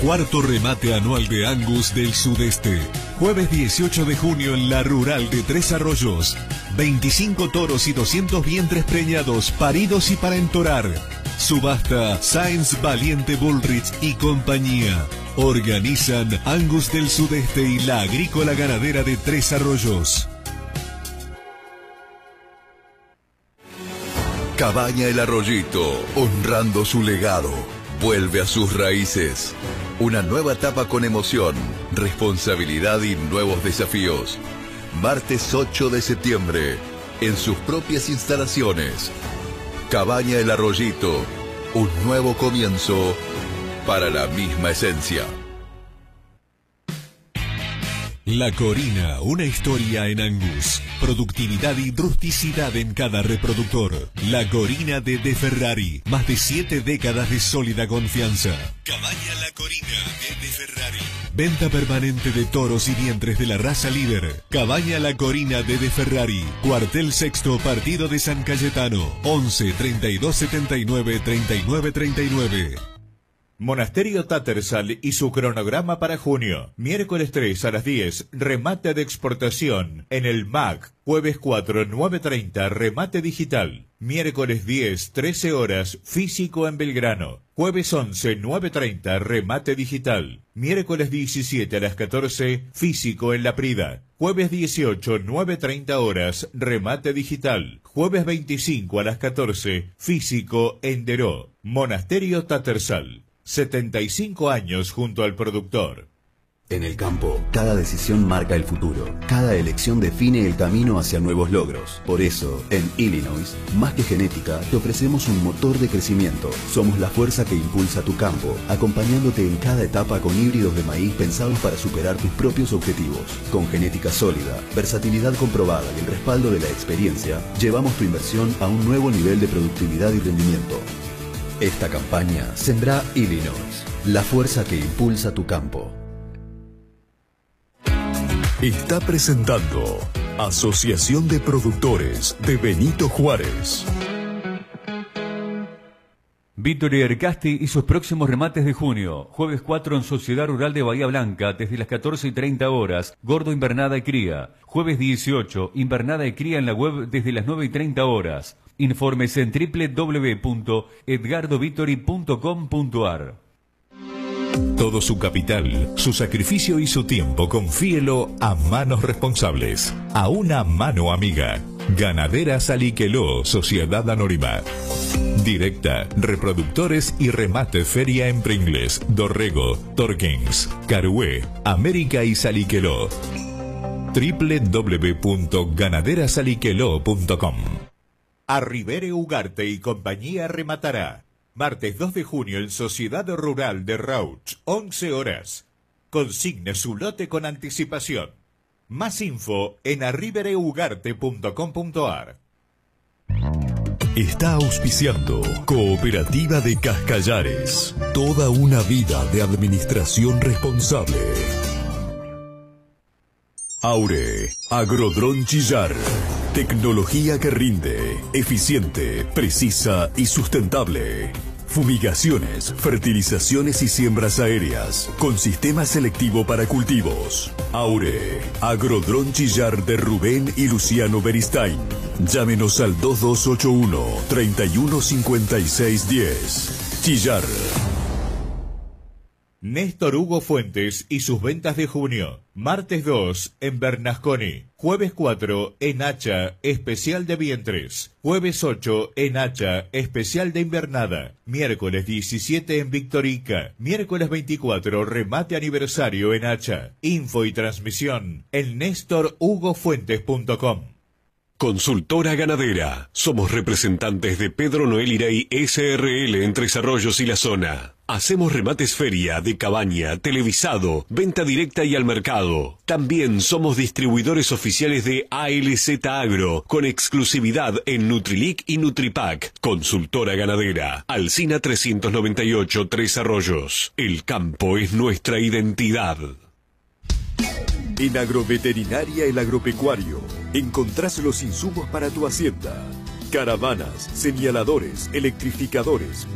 Cuarto remate anual de Angus del Sudeste. Jueves 18 de junio en la Rural de Tres Arroyos. 25 toros y 200 vientres preñados, paridos y para entorar. Subasta Sáenz Valiente Bullrich y compañía. Organizan Angus del Sudeste y la Agrícola Ganadera de Tres Arroyos. Cabaña El Arroyito, honrando su legado, vuelve a sus raíces. Una nueva etapa con emoción, responsabilidad y nuevos desafíos. Martes 8 de septiembre, en sus propias instalaciones. Cabaña El Arroyito, un nuevo comienzo para la misma esencia. La Corina, una historia en Angus. Productividad y rusticidad en cada reproductor. La Corina de Ferrari. Más de 7 décadas de sólida confianza. Cabaña La Corina de Ferrari. Venta permanente de toros y vientres de la raza líder. Cabaña La Corina de Ferrari. Cuartel Sexto, Partido de San Cayetano. 11 32 79 39 39. Monasterio Tattersall y su cronograma para junio. Miércoles 3 a las 10, remate de exportación en el MAC. Jueves 4, 9:30, remate digital. Miércoles 10, 13 horas, físico en Belgrano. Jueves 11, 9:30, remate digital. Miércoles 17 a las 14, físico en La Prida. Jueves 18, 9:30 horas, remate digital. Jueves 25 a las 14, físico en Deró. Monasterio Tattersall. 75 años junto al productor. En el campo, cada decisión marca el futuro. Cada elección define el camino hacia nuevos logros. Por eso, en Illinois, más que genética, te ofrecemos un motor de crecimiento. Somos la fuerza que impulsa tu campo, acompañándote en cada etapa con híbridos de maíz pensados para superar tus propios objetivos. Con genética sólida, versatilidad comprobada y el respaldo de la experiencia, llevamos tu inversión a un nuevo nivel de productividad y rendimiento. Esta campaña Sembrá Illinois, la fuerza que impulsa tu campo. Está presentando Asociación de Productores de Benito Juárez. Víctor Ercasti y sus próximos remates de junio. Jueves 4 en Sociedad Rural de Bahía Blanca, desde las 14:30 horas. Gordo, invernada y cría. Jueves 18, invernada y cría en la web desde las 9:30 horas. Informes en www.edgardovitori.com.ar. Todo su capital, su sacrificio y su tiempo, confíelo a manos responsables, a una mano amiga. Ganadera Saliqueló, Sociedad Anónima. Directa, reproductores y remate feria en Pringles, Dorrego, Torkins, Carué, América y Saliqueló. www.ganaderasaliqueló.com. Arribere Ugarte y compañía rematará. Martes 2 de junio en Sociedad Rural de Rauch, 11 horas. Consigne su lote con anticipación. Más info en arribereugarte.com.ar. Está auspiciando Cooperativa de Cascallares. Toda una vida de administración responsable. Aure, Agrodrón Chillar. Tecnología que rinde, eficiente, precisa y sustentable. Fumigaciones, fertilizaciones y siembras aéreas, con sistema selectivo para cultivos. Aure, Agrodrón Chillar de Rubén y Luciano Beristain. Llámenos al 2281-315610. Chillar. Néstor Hugo Fuentes y sus ventas de junio. Martes 2 en Bernasconi. Jueves 4 en Hacha, especial de vientres. Jueves 8 en Hacha, especial de invernada. Miércoles 17 en Victorica. Miércoles 24 remate aniversario en Hacha. Info y transmisión en nestorhugofuentes.com. Consultora Ganadera. Somos representantes de Pedro Noel Irey SRL en Tres Arroyos y la zona. Hacemos remates feria, de cabaña, televisado, venta directa y al mercado. También somos distribuidores oficiales de ALZ Agro, con exclusividad en Nutrilic y Nutripac. Consultora Ganadera. Alsina 398, Tres Arroyos. El campo es nuestra identidad. En Agroveterinaria El Agropecuario encontrás los insumos para tu hacienda. Caravanas, señaladores, electrificadores,